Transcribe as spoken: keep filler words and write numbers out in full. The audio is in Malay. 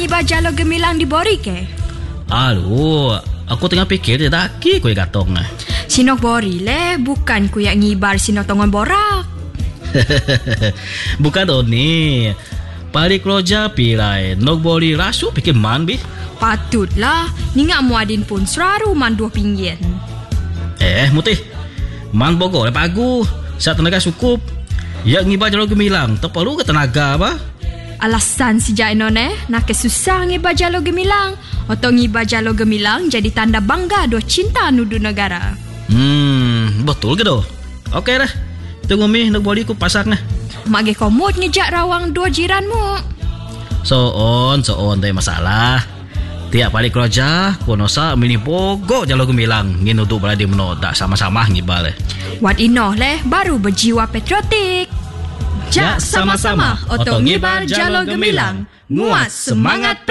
ngibar jalo gemilang di bori ke? Alu, aku tengah fikir dia daki kuih gatong. Sinok bori le, bukan ku yang ngibar sinok tongon borak. Bukan Doni. Pari keroja pilai nok bori rasu pikir man bi. Patutlah, ningak muadin pun seraru man dua pinggian. Eh, mutih. Man Bogor pagu. Saat tenaga cukup. Ya ngibar jalo gemilang, tak perlu ke tenaga apa? Alasan si Jainon eh, nak kesusah ngibar jalo gemilang. Atau ngibar jalo gemilang jadi tanda bangga do cinta nudu negara. Hmm, betul ke do? Okey dah. Tunggu mi nak boli ku pasang nah. Mak ge komod ngejak rawang dua jiranmu. So on, so on tak masalah. Tiap balik kerja, konosa mini pogok jalo gemilang. Ngin untuk berada meno tak sama-sama ngibal. Wat inoh leh baru berjiwa patriotik. Jak sama-sama oto ngibar jalo gemilang. Nguat semangat